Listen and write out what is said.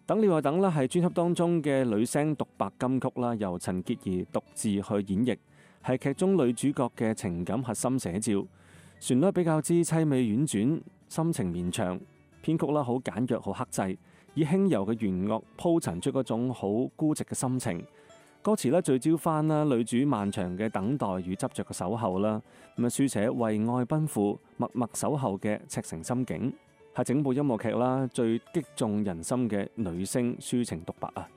等了又等啦，係專輯當中嘅女聲獨白金曲啦，由陳潔儀獨自去演繹，係劇中女主角嘅情感核心寫照。旋律比較之凄美婉轉，心情綿長，編曲啦好簡約好克制，以輕柔嘅弦樂鋪陳出嗰種好孤寂嘅心情。歌詞咧聚焦翻啦女主漫長嘅等待與執着嘅守候啦，咁啊書寫為愛奔赴、默默守候嘅赤誠心境，係整部音樂劇啦最擊中人心嘅女聲抒情獨白啊！